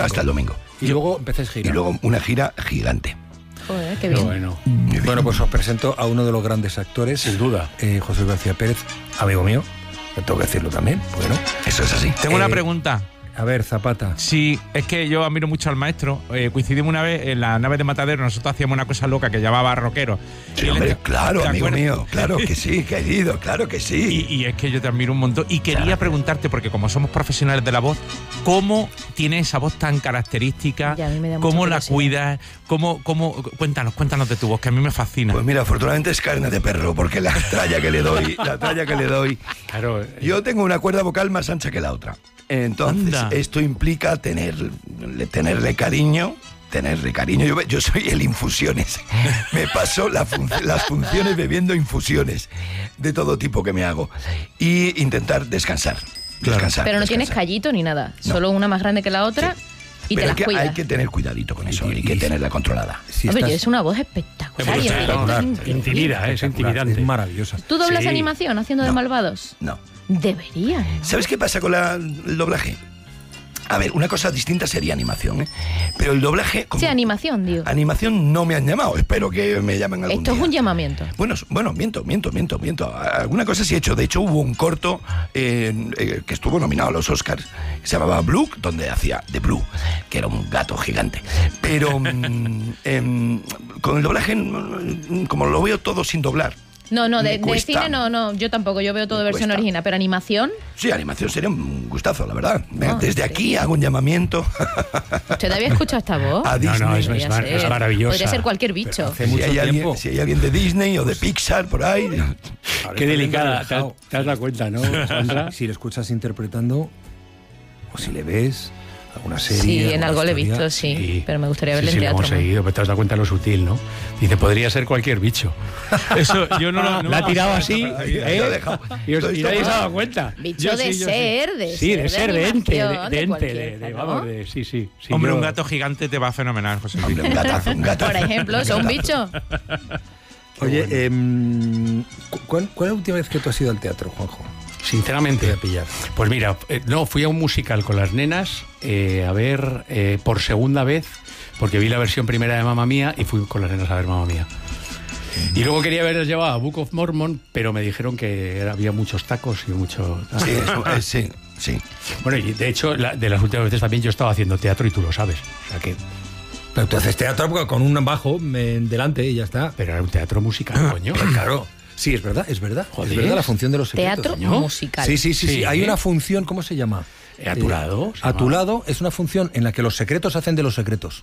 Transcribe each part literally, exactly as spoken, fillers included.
hasta el domingo. Y luego empecé gira. Y luego una gira gigante. Joder, qué bien. Bueno. bueno, pues os presento a uno de los grandes actores. Sin duda. Eh, José García Pérez, amigo mío. Tengo que decirlo también. Bueno, eso es así. Tengo Eh, una pregunta. A ver, Zapata. Sí, es que yo admiro mucho al maestro. Eh, coincidimos una vez en la nave de Matadero, nosotros hacíamos una cosa loca que llamaba rockero. Sí, hombre, claro, amigo mío, claro que sí, querido, claro que sí. Y, y es que yo te admiro un montón. Y quería claro. preguntarte, porque como somos profesionales de la voz, ¿cómo tiene esa voz tan característica? ¿Cómo la cuidas? ¿Cómo, cómo, cuéntanos, cuéntanos de tu voz, que a mí me fascina. Pues mira, afortunadamente es carne de perro, porque la tralla que le doy, la tralla que le doy. Claro. Yo tengo una cuerda vocal más ancha que la otra. Entonces, Anda. esto implica tener, tenerle cariño, tenerle cariño. Yo, yo soy el infusiones. Me paso la fun- las funciones bebiendo infusiones de todo tipo que me hago. Y intentar descansar. Claro. descansar Pero no descansar. tienes callito ni nada. No. Solo una más grande que la otra. Sí. Y Pero te las que cuidas. hay que tener cuidadito con eso, Y- hay y- que tenerla controlada. Si Hombre, estás- tienes una voz espectacular. Es y en directo espectacular. es increíble. Intimida, es intimidante. Es maravillosa. ¿Tú doblas Sí. animación haciendo No. de malvados? No. Deberías. ¿Sabes qué pasa con la, el doblaje? A ver, una cosa distinta sería animación, ¿eh? Pero el doblaje... Como Sí, animación, digo. Animación no me han llamado, espero que me llamen algún Esto es día. un llamamiento. Bueno, bueno, miento, miento, miento, miento. Alguna cosa sí he hecho. De hecho, hubo un corto eh, eh, que estuvo nominado a los Oscars, que se llamaba Blue, donde hacía de Blue, que era un gato gigante. Pero mm, em, con el doblaje, mm, como lo veo todo sin doblar. No, no, Me de, de cuesta. cine no, no, yo tampoco, yo veo todo Me versión cuesta. original, pero animación, Sí, animación sería un gustazo, la verdad. No, Desde sí. aquí hago un llamamiento ¿usted había escuchado esta voz? a No, Disney. no, es, Podría es, mar- ser. es maravillosa. Podría ser cualquier bicho. hace si, mucho hay alguien, tiempo. si hay alguien de Disney o de Pixar por ahí. Qué delicada. ¿Te, relajado. te has dado cuenta, no, Sandra? Si le escuchas interpretando, o si le ves alguna serie. Sí, en alguna algo le he historia. visto, sí, Sí. pero me gustaría verle sí, en sí, lo teatro. hemos seguido, pero te has dado cuenta lo sutil, ¿no? Dice, podría ser cualquier bicho. Eso, yo no, lo- no La ha lo- tirado así, Lo he ¿eh? dejado. Y, os- Lo he y nadie visto. se ha dado cuenta. Bicho Yo de sí, yo ser, sí. de Sí, ser, de de ser, de ente, de, animación, de de ente, cualquier, de, de- ¿no? vamos, de, sí, sí. sí, Hombre, yo- un gato gigante te va fenomenal, José Luis. Hombre, un gatazo, un gatazo. Por ejemplo, ¿es un bicho? Oye, eh, ¿cuál, ¿cuál es la última vez que tú has ido al teatro, Juanjo? Sinceramente, Te voy a pillar. pues mira, eh, no, fui a un musical con las nenas eh, a ver eh, por segunda vez, porque vi la versión primera de Mamma Mía y fui con las nenas a ver Mamma Mía. Y luego quería haberles llevado a Book of Mormon, pero me dijeron que era- había muchos tacos y mucho... Sí, eso, eh, sí, sí. Bueno, y de hecho, la- de las últimas veces también yo estaba haciendo teatro y tú lo sabes. O sea que... Pero tú haces teatro con un bajo en delante y ya está. Pero era un teatro musical, coño. Claro. Sí, es verdad, es verdad. Joder. Es verdad la función de los secretos. Teatro ¿no? musical. Sí, sí, sí, sí. Sí. Hay una función, ¿cómo se llama? Eh, a tu lado, se A llama. tu lado es una función en la que los secretos hacen de los secretos.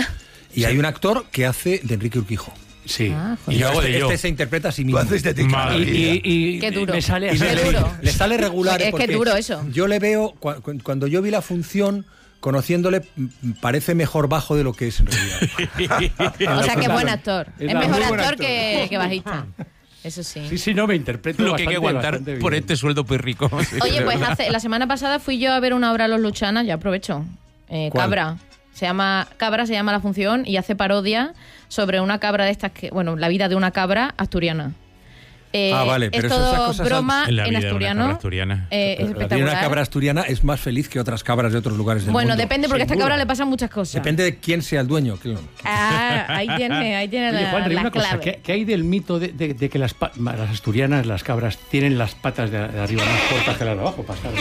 Y hay un actor que hace de Enrique Urquijo. Sí. Ah, joder. y yo hago de este, yo. este se interpreta a sí Tú mismo. haces de ti. Madre Y, y- y- Qué y duro. me sale Y así. Qué le, duro. le sale regular. Es que porque duro eso. Yo le veo, cua- cu- cuando yo vi la función, conociéndole, m- parece mejor bajo de lo que es en realidad. O sea, que es buen actor. Es Es muy mejor buen actor actor. que, que bajista. Eso sí. Sí, sí, no, me interpreto Lo que hay que bastante, aguantar bastante por bien. este sueldo muy rico. Oye, pues hace, la semana pasada fui yo a ver una obra a los Luchana, ya aprovecho. Eh, ¿Cuál? Cabra. Se llama Cabra, se llama la función y hace parodia sobre una cabra de estas que, bueno, la vida de una cabra asturiana. Eh, Ah, vale, es pero eso- esas todo cosas broma En la en vida de una asturiano. cabra asturiana. Eh, es La de espectacular. una cabra asturiana es más feliz que otras cabras de otros lugares del Bueno, mundo. depende porque a esta Sin duda. cabra le pasan muchas cosas. Depende de quién sea el dueño. claro. Ah, ahí tiene, ahí tiene Oye, la, Juanri, la una cosa, clave. ¿qué, qué hay del mito de, de- de que las, pa- las asturianas, las cabras, tienen las patas de, de arriba más cortas que las de abajo? Para estar de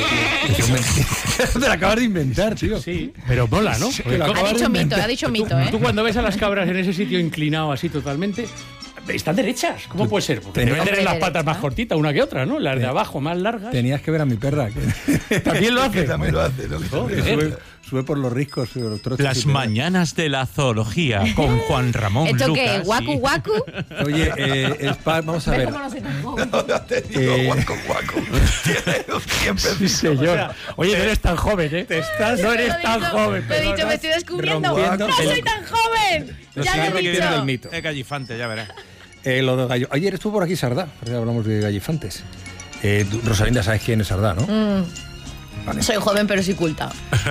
pie? Te la acabas de inventar, tío. Sí, pero mola, ¿no? Sí, Porque lo ¿cómo- Ha acabas de dicho mito, inventar. ha dicho mito, ¿eh? Tú cuando ves a las cabras en ese sitio inclinado así totalmente, están derechas. ¿Cómo puede ser? Porque tenías- deben tener las Hombre, patas más derecha. cortitas una que otra, ¿no? Las de abajo más largas. Tenías que ver a mi perra. Que, También lo hace. Que también lo hace, ¿no? Que también lo que hace. sube, sube por los riscos. sube los trochos y Las perras. mañanas de la zoología con Juan Ramón ¿Esto Lucas. qué? ¿Guacu, y- guacu? Oye, eh, es pa- vamos a ¿Ves ver. cómo no soy tan joven? No te digo, Eh, guaco, guaco. Tiene los tiempos. Sí, señor. Oye, no eres tan joven, ¿eh? Te estás, no eres tan joven. Lo he dicho, perdona. me estoy descubriendo. rompiendo ¡No el- soy tan joven! Lo ¡Ya sigue lo he rompiendo dicho! el mito. Es gallifante, ya verás. Eh, lo de gallo. Ayer estuvo por aquí Sardá. Ya hablamos de gallifantes. Eh, tú, Rosalinda, sabes quién es Sardá, ¿no? Mm, Vale. soy joven, pero sí culta.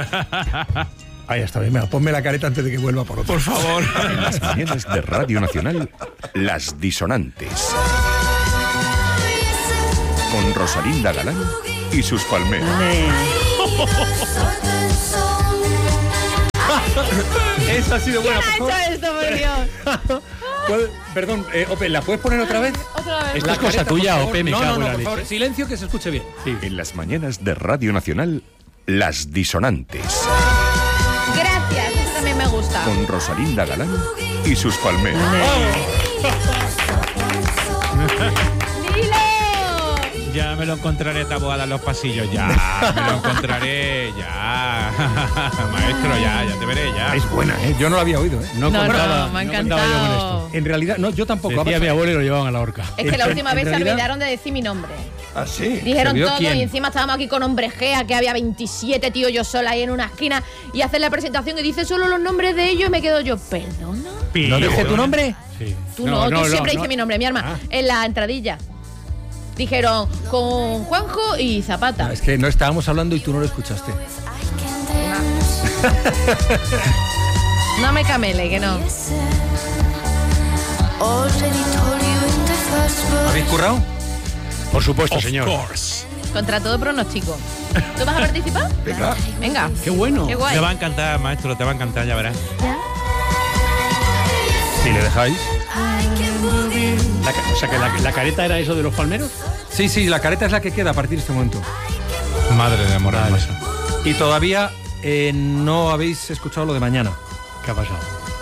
Ahí está bien. Mira, ponme la careta antes de que vuelva por otro. Por favor. En las mañanas de Radio Nacional, Las Disonantes. Con Rosalinda Galán y sus palmeras. Esa ha sido buena. ¿Quién ha hecho esto, por Dios? Perdón, eh, Ope, ¿la puedes poner otra vez? Otra vez. Esto es cosa tuya, Ope, me no, cago no, en no, la por leche. favor, silencio, que se escuche bien. Sí. En las mañanas de Radio Nacional, Las Disonantes. Gracias, eso también me gusta. Con Rosalinda Galán y sus palmeras. ¡Dilo! Ya me lo encontraré tabuada en los pasillos, ya. Me lo encontraré, ya. Maestro, ya, ya te veré, ya. Es buena, ¿eh? Yo no la había oído, ¿eh? No, No, contaba, no, me ha no contaba yo con encantado. esto. En realidad, no, yo tampoco. Decía Ha mi pasado- abuelo y lo llevaban a la horca. Es que la En- última en vez se realidad- olvidaron de decir mi nombre. ¿Ah, sí? Dijeron olvidó todo quién? y encima estábamos aquí con Hombre Gea, que había veintisiete tíos yo sola ahí en una esquina y hacen la presentación y dice solo los nombres de ellos y me quedo yo, ¿perdona? ¿No dije tu nombre? Sí. Tú no, tú siempre no. dices mi nombre, mi arma. Ah. En la entradilla. Dijeron con Juanjo y Zapata. No, es que no estábamos hablando y tú no lo escuchaste. No me camele, que no. ¿Habéis currado? Por supuesto, Of señor. course. Contra todo pronóstico. ¿Tú vas a participar? Venga. Venga. Qué bueno. Qué guay. Te va a encantar, maestro, te va a encantar, ya verás. ¿Ya? Si le dejáis. La ca- o sea, que la, la careta era eso de los palmeros. Sí, sí, la careta es la que queda a partir de este momento. Madre de amor hermoso. Y todavía eh, no habéis escuchado lo de mañana. ¿Qué ha pasado?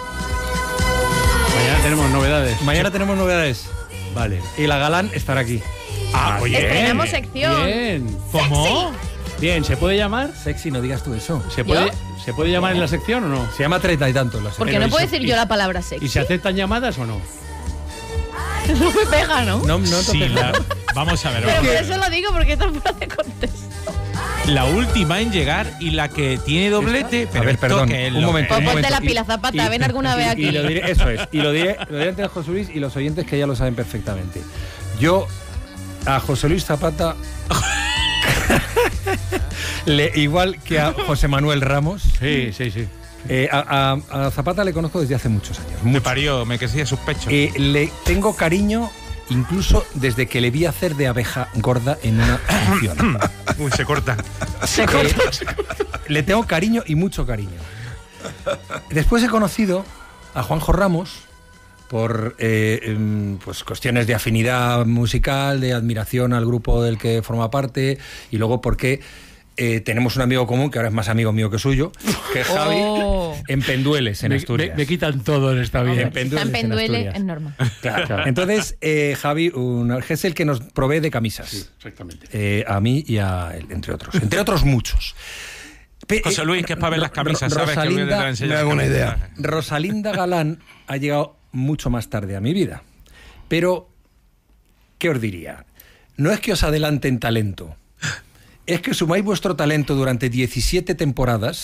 Mañana tenemos novedades. Mañana tenemos novedades. Vale. Y la Galán estará aquí. Ah, oye. Estrenamos sección. Bien. ¿Cómo? Bien, ¿se puede llamar? Sexy, no digas tú eso. ¿Se puede, ¿Yo? ¿se puede llamar en la sección o no? Se llama treinta y tantos la Porque sección. no y puedo se- decir y- yo la palabra sexy. ¿Y se aceptan llamadas o no? No me pega, ¿no? No, no, Sí, entonces- la- vamos a ver. Pero vamos por a ver. eso lo digo, porque está fuera de contexto. La última en llegar y la que tiene doblete. Pero A ver, esto perdón, que es un lo momento. que Pues un es. ponte momento. la pila, Zapata, ven alguna vez aquí. Y lo diré, eso es. Y lo diré, lo diré ante José Luis y los oyentes que ya lo saben perfectamente. Yo a José Luis Zapata, le, igual que a José Manuel Ramos, Sí, sí, sí. eh, a, a- a Zapata le conozco desde hace muchos años. Me mucho. parió, me crecía sus pechos. Eh, le tengo cariño incluso desde que le vi hacer de abeja gorda en una función. Uy, se corta. Se Eh, corta. le tengo cariño y mucho cariño. Después he conocido a Juanjo Ramos por eh, em, pues cuestiones de afinidad musical, de admiración al grupo del que forma parte, y luego porque eh, tenemos un amigo común, que ahora es más amigo mío que suyo, que es Javi, Oh. en Pendueles, en Me, Asturias. me- me quitan todo en esta vida. En Pendueles, San en Penduele Asturias. es normal. Claro. Entonces, eh, Javi un, es el que nos provee de camisas. Sí, exactamente. Eh, a mí y a él, entre otros. Entre otros muchos. Pe- José eh, Luis, que es para ver las camisas, Ro- ¿sabes? Que Rosalinda- te la enseñas me hago una las idea. camisas. Rosalinda Galán ha llegado mucho más tarde a mi vida. Pero, ¿qué os diría? No es que os adelanten talento. Es que sumáis vuestro talento durante diecisiete temporadas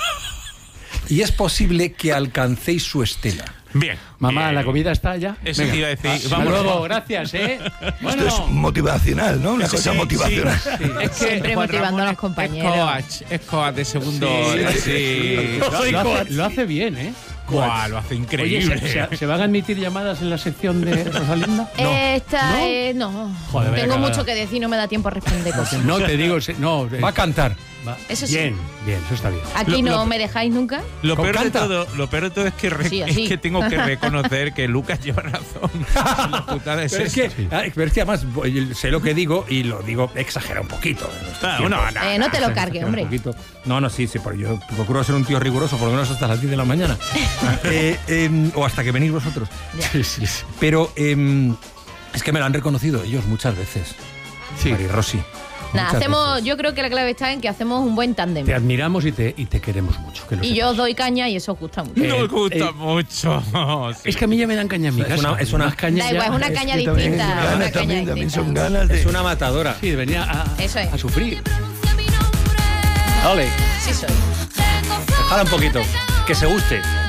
y es posible que alcancéis su estela. Bien. Mamá, bien. ¿la comida está ya? Eso Venga. te iba a decir. Hasta Vamos. luego, gracias, ¿eh? Bueno, Esto es motivacional, ¿no? Una Sí, cosa sí, motivacional. sí. Es que Siempre Juan motivando Ramón a los es- compañeros. Es coach, es coach de segundo. Sí. Sí. lo, lo hace, lo hace bien, ¿eh? Guau, lo hace Oye, increíble. ¿se, se- se van a admitir llamadas en la sección de Rosalinda? Esta ¿No? eh, no. Joder, vaya Tengo cagada. mucho que decir, no me da tiempo a responder cosas. No, te digo, se- no. eh, Va a cantar. va- Eso sí. Bien, bien, eso está bien. Aquí Lo- no lo- me dejáis nunca. Lo ¿Con peor, de canta? todo, lo peor de todo es que, re- Así, así. es que tengo que reconocer que Lucas lleva razón. La putada es Pero es, esa. que, ah, pero es que además voy- sé lo que digo y lo digo exagera un poquito. en estos Ah, tiempos. no, no, Eh, no te lo Exagera cargues, un hombre. poquito. No, no, sí, sí, pero yo procuro ser un tío riguroso por lo menos hasta las diez de la mañana. Eh, em, o hasta que venís vosotros. Sí, sí, sí. Pero em, es que me lo han reconocido ellos muchas veces. Sí. Mari Rossi. Nada, muchas hacemos, veces. yo creo que la clave está en que hacemos un buen tándem. Te admiramos y te, y te queremos mucho. Que lo Y sepas. yo os doy caña y eso os gusta mucho. Nos Eh, gusta eh, mucho. Sí. Es que a mí ya me dan caña en mi Es casa. una- es una- Más caña Da ya- igual, es una es caña que también- distinta. Ganas una caña también, también distinta. son ganas de... Es una matadora. Sí, venía a, Eso es. a sufrir. Ole, Sí soy. jala un poquito. Que se guste.